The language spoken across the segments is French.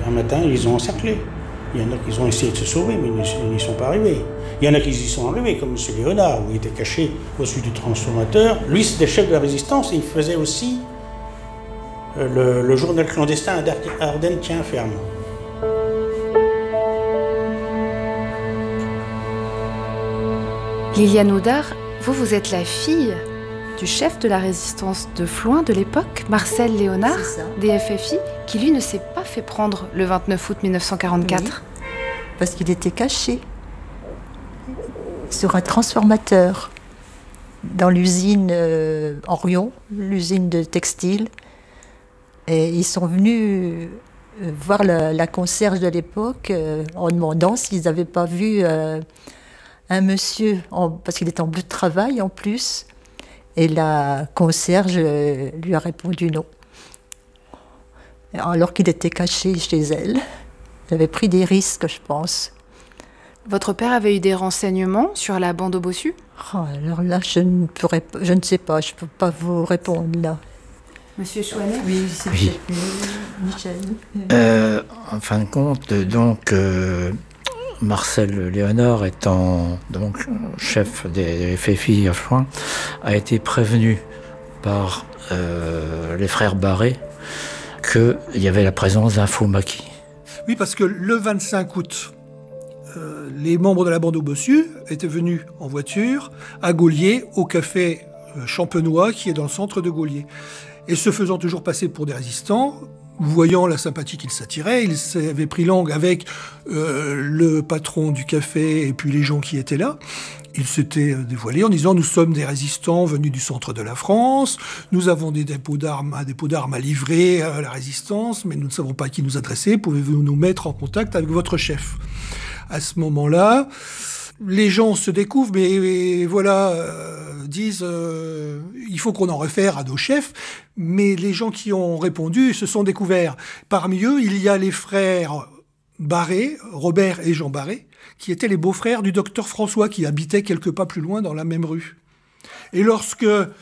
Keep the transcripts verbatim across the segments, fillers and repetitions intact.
Un matin, ils les ont encerclés. Il y en a qui ont essayé de se sauver, mais ils n'y sont pas arrivés. Il y en a qui y sont arrivés, comme M. Léonard, où il était caché au-dessus du transformateur. Lui, c'était le chef de la résistance et il faisait aussi le, le journal clandestin Ardennes tient ferme. Liliane Audard, vous, vous êtes la fille du chef de la résistance de Floins de l'époque, Marcel Léonard, des F F I, qui lui ne s'est pas fait prendre le vingt-neuf août mille neuf cent quarante-quatre. Oui, parce qu'il était caché sur un transformateur dans l'usine euh, Orion, l'usine de textile. Et ils sont venus euh, voir la, la concierge de l'époque euh, en demandant s'ils n'avaient pas vu euh, un monsieur, en, parce qu'il était en bleu de travail en plus. Et la concierge euh, lui a répondu non. Alors qu'il était caché chez elle. Il avait pris des risques, je pense. Votre père avait eu des renseignements sur la bande aux bossus ? Oh, alors là, je ne, pourrais, je ne sais pas, je ne peux pas vous répondre là. Monsieur Chouanet ? Oui, c'est oui. Michel. Euh, en fin de compte, donc, euh, Marcel Léonard, étant donc chef des F F I à Floins, a été prévenu par euh, les frères Barré qu'il y avait la présence d'un faux maquis. Oui, parce que le vingt-cinq août, euh, les membres de la bande aux bossus étaient venus en voiture à Gaulier, au café euh, Champenois, qui est dans le centre de Gaulier. Et se faisant toujours passer pour des résistants, voyant la sympathie qu'ils s'attiraient, ils s'avaient pris langue avec euh, le patron du café et puis les gens qui étaient là. Ils s'étaient dévoilés en disant « Nous sommes des résistants venus du centre de la France, nous avons des dépôts d'armes, un dépôt d'armes à livrer à la résistance, mais nous ne savons pas à qui nous adresser, pouvez-vous nous mettre en contact avec votre chef ?» À ce moment-là, les gens se découvrent, mais voilà, euh, disent euh, il faut qu'on en réfère à nos chefs, mais les gens qui ont répondu se sont découverts. Parmi eux, il y a les frères Barré, Robert et Jean Barré, qui étaient les beaux-frères du docteur François, qui habitait quelques pas plus loin dans la même rue. Et lorsque,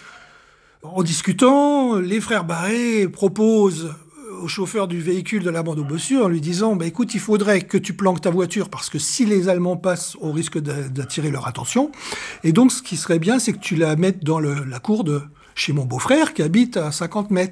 en discutant, les frères Barré proposent au chauffeur du véhicule de la bande aux bossus en lui disant bah, « Écoute, il faudrait que tu planques ta voiture parce que si les Allemands passent, on risque d'attirer leur attention. Et donc, ce qui serait bien, c'est que tu la mettes dans le, la cour de chez mon beau-frère qui habite à cinquante mètres. »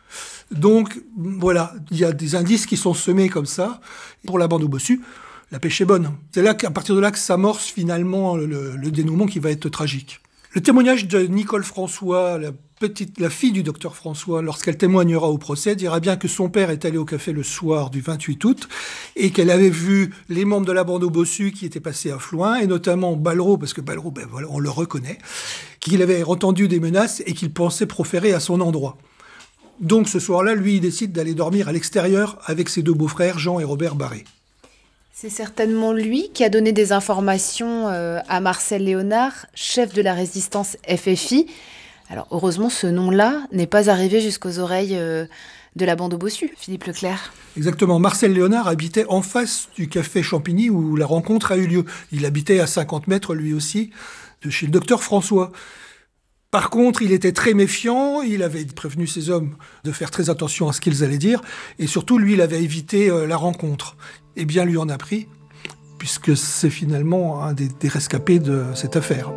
Donc, voilà, il y a des indices qui sont semés comme ça. Pour la bande aux bossus, la pêche est bonne. C'est là qu'à partir de là que s'amorce finalement le, le dénouement qui va être tragique. Le témoignage de Nicole François, la, petite, la fille du docteur François, lorsqu'elle témoignera au procès, dira bien que son père est allé au café le soir du vingt-huit août et qu'elle avait vu les membres de la bande aux bossus qui étaient passés à Floins, et notamment Ballereau, parce que Ballereau, ben voilà, on le reconnaît, qu'il avait entendu des menaces et qu'il pensait proférer à son endroit. Donc ce soir-là, lui, il décide d'aller dormir à l'extérieur avec ses deux beaux-frères, Jean et Robert Barré. C'est certainement lui qui a donné des informations euh, à Marcel Léonard, chef de la résistance F F I. Alors heureusement, ce nom-là n'est pas arrivé jusqu'aux oreilles euh, de la bande aux bossus, Philippe Leclerc. Exactement. Marcel Léonard habitait en face du café Champigny où la rencontre a eu lieu. Il habitait à cinquante mètres, lui aussi, de chez le docteur François. Par contre, il était très méfiant, il avait prévenu ses hommes de faire très attention à ce qu'ils allaient dire, et surtout, lui, il avait évité euh, la rencontre. Eh bien, lui en a pris, puisque c'est finalement un des, des rescapés de cette affaire.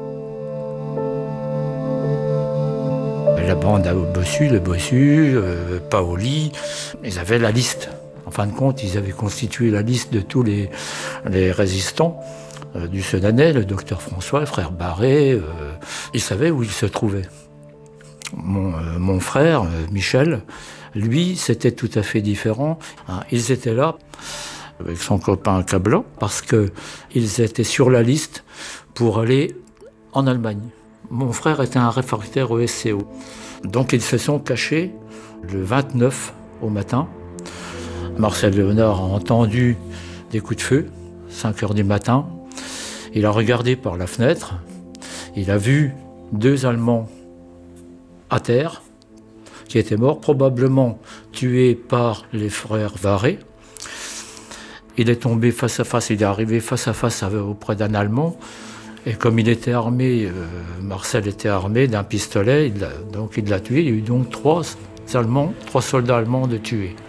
La bande à bossus, le bossu, euh, Paoli, ils avaient la liste. En fin de compte, ils avaient constitué la liste de tous les, les résistants euh, du Sedanais, le docteur François, le frère Barré, euh, ils savaient où ils se trouvaient. Mon, euh, mon frère, euh, Michel, lui, c'était tout à fait différent. Hein, ils étaient là avec son copain Cablan, parce qu'ils étaient sur la liste pour aller en Allemagne. Mon frère était un réfractaire au S C O. Donc ils se sont cachés le vingt-neuf au matin. Marcel Léonard a entendu des coups de feu, cinq heures du matin. Il a regardé par la fenêtre. Il a vu deux Allemands à terre, qui étaient morts, probablement tués par les frères Barré. Il est tombé face à face, il est arrivé face à face auprès d'un Allemand. Et comme il était armé, euh, Marcel était armé d'un pistolet, il donc il l'a tué. Il y a eu donc trois Allemands, trois soldats allemands de tués.